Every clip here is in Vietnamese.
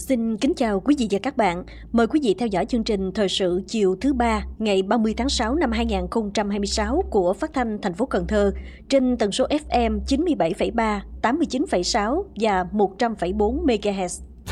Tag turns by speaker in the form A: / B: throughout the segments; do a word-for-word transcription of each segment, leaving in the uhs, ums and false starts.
A: Xin kính chào quý vị và các bạn. Mời quý vị theo dõi chương trình thời sự chiều thứ ba ngày ba mươi tháng sáu năm hai nghìn không trăm hai mươi sáu của Phát thanh thành phố Cần Thơ trên tần số ép em chín mươi bảy phẩy ba, tám mươi chín phẩy sáu và một trăm phẩy bốn mê ga héc.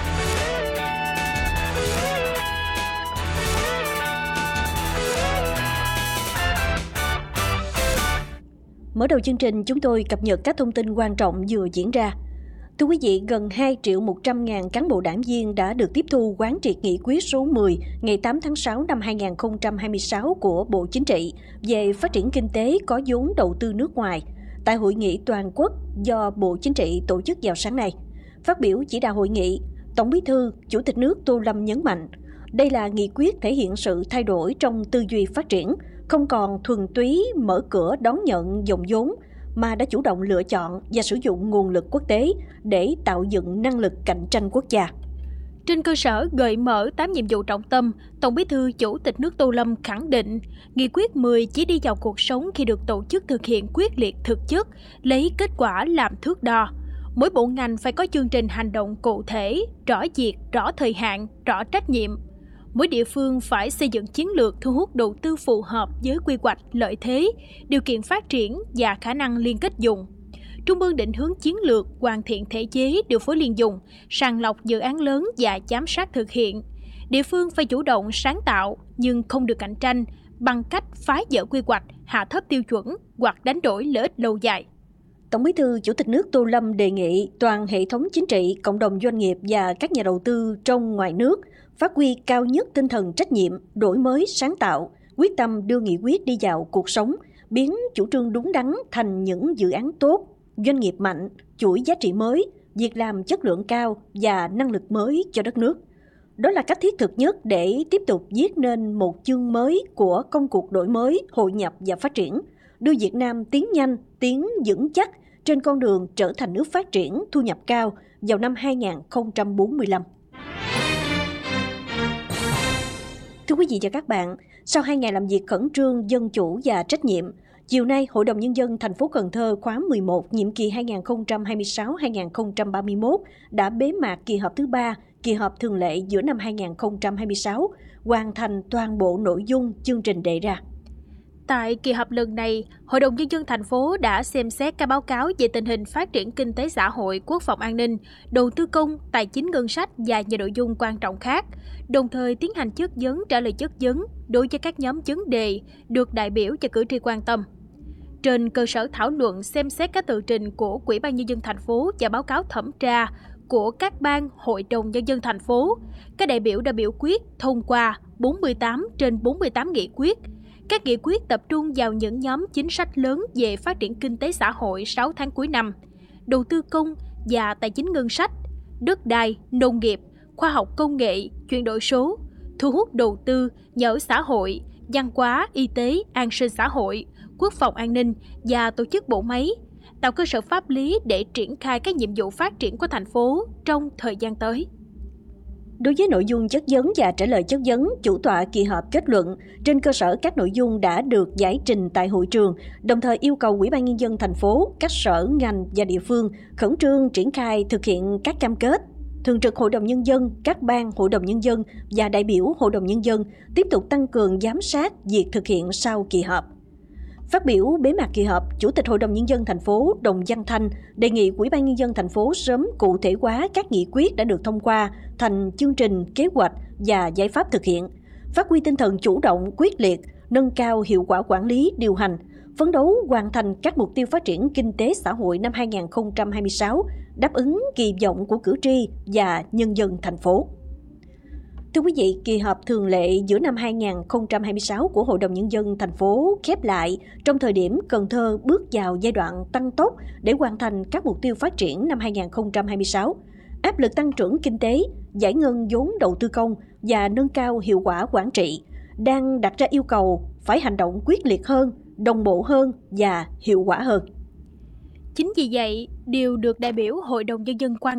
A: Mở đầu chương trình, chúng tôi cập nhật các thông tin quan trọng vừa diễn ra. Thưa quý vị, gần hai triệu một trăm ngàn cán bộ đảng viên đã được tiếp thu quán triệt nghị quyết số mười ngày tám tháng sáu năm hai nghìn không trăm hai mươi sáu của Bộ Chính trị về phát triển kinh tế có vốn đầu tư nước ngoài tại hội nghị toàn quốc do Bộ Chính trị tổ chức vào sáng nay. Phát biểu chỉ đạo hội nghị, Tổng Bí thư, Chủ tịch nước Tô Lâm nhấn mạnh, đây là nghị quyết thể hiện sự thay đổi trong tư duy phát triển, không còn thuần túy mở cửa đón nhận dòng vốn, mà đã chủ động lựa chọn và sử dụng nguồn lực quốc tế để tạo dựng năng lực cạnh tranh quốc gia.
B: Trên cơ sở gợi mở tám nhiệm vụ trọng tâm, Tổng Bí thư Chủ tịch nước Tô Lâm khẳng định, nghị quyết mười chỉ đi vào cuộc sống khi được tổ chức thực hiện quyết liệt thực chất, lấy kết quả làm thước đo. Mỗi bộ ngành phải có chương trình hành động cụ thể, rõ việc, rõ thời hạn, rõ trách nhiệm. Mỗi địa phương phải xây dựng chiến lược thu hút đầu tư phù hợp với quy hoạch, lợi thế, điều kiện phát triển và khả năng liên kết dùng. Trung ương định hướng chiến lược, hoàn thiện thể chế, điều phối liên dùng, sàng lọc dự án lớn và giám sát thực hiện. Địa phương phải chủ động sáng tạo nhưng không được cạnh tranh bằng cách phá vỡ quy hoạch, hạ thấp tiêu chuẩn hoặc đánh đổi lợi ích lâu dài.
A: Tổng Bí thư Chủ tịch nước Tô Lâm đề nghị toàn hệ thống chính trị, cộng đồng doanh nghiệp và các nhà đầu tư trong ngoài nước phát huy cao nhất tinh thần trách nhiệm, đổi mới, sáng tạo, quyết tâm đưa nghị quyết đi vào cuộc sống, biến chủ trương đúng đắn thành những dự án tốt, doanh nghiệp mạnh, chuỗi giá trị mới, việc làm chất lượng cao và năng lực mới cho đất nước. Đó là cách thiết thực nhất để tiếp tục viết nên một chương mới của công cuộc đổi mới, hội nhập và phát triển, đưa Việt Nam tiến nhanh, tiến vững chắc trên con đường trở thành nước phát triển thu nhập cao vào năm hai nghìn không trăm bốn mươi lăm. Thưa quý vị và các bạn, sau hai ngày làm việc khẩn trương, dân chủ và trách nhiệm, chiều nay Hội đồng Nhân dân thành phố Cần Thơ khóa mười một, nhiệm kỳ hai nghìn không trăm hai mươi sáu đến hai nghìn không trăm ba mươi mốt đã bế mạc kỳ họp thứ ba, kỳ họp thường lệ giữa năm hai nghìn không trăm hai mươi sáu, hoàn thành toàn bộ nội dung chương trình đề ra.
B: Tại kỳ họp lần này, Hội đồng Nhân dân thành phố đã xem xét các báo cáo về tình hình phát triển kinh tế xã hội, quốc phòng an ninh, đầu tư công, tài chính ngân sách và nhiều nội dung quan trọng khác, đồng thời tiến hành chất vấn trả lời chất vấn đối với các nhóm vấn đề được đại biểu và cử tri quan tâm. Trên cơ sở thảo luận xem xét các tờ trình của Ủy ban Nhân dân thành phố và báo cáo thẩm tra của các ban Hội đồng Nhân dân thành phố, các đại biểu đã biểu quyết thông qua bốn mươi tám trên bốn mươi tám nghị quyết. Các nghị quyết tập trung vào những nhóm chính sách lớn về phát triển kinh tế xã hội sáu tháng cuối năm, đầu tư công và tài chính ngân sách, đất đai, nông nghiệp, khoa học công nghệ, chuyển đổi số, thu hút đầu tư, nhà ở xã hội, văn hóa, y tế, an sinh xã hội, quốc phòng an ninh và tổ chức bộ máy, tạo cơ sở pháp lý để triển khai các nhiệm vụ phát triển của thành phố trong thời gian tới.
A: Đối với nội dung chất vấn và trả lời chất vấn, chủ tọa kỳ họp kết luận trên cơ sở các nội dung đã được giải trình tại hội trường, đồng thời yêu cầu Ủy ban Nhân dân thành phố, các sở, ngành và địa phương khẩn trương triển khai thực hiện các cam kết. Thường trực Hội đồng Nhân dân, các ban Hội đồng Nhân dân và đại biểu Hội đồng Nhân dân tiếp tục tăng cường giám sát việc thực hiện sau kỳ họp. Phát biểu bế mạc kỳ họp, Chủ tịch Hội đồng Nhân dân thành phố Đồng Văn Thanh đề nghị Ủy ban Nhân dân thành phố sớm cụ thể hóa các nghị quyết đã được thông qua thành chương trình, kế hoạch và giải pháp thực hiện, phát huy tinh thần chủ động, quyết liệt, nâng cao hiệu quả quản lý, điều hành, phấn đấu hoàn thành các mục tiêu phát triển kinh tế xã hội năm hai nghìn không trăm hai mươi sáu, đáp ứng kỳ vọng của cử tri và nhân dân thành phố. Thưa quý vị, kỳ họp thường lệ giữa năm hai nghìn không trăm hai mươi sáu của Hội đồng Nhân dân thành phố khép lại trong thời điểm Cần Thơ bước vào giai đoạn tăng tốc để hoàn thành các mục tiêu phát triển năm hai nghìn không trăm hai mươi sáu, áp lực tăng trưởng kinh tế, giải ngân vốn đầu tư công và nâng cao hiệu quả quản trị, đang đặt ra yêu cầu phải hành động quyết liệt hơn, đồng bộ hơn và hiệu quả hơn.
B: Chính vì vậy, điều được đại biểu Hội đồng Nhân dân quan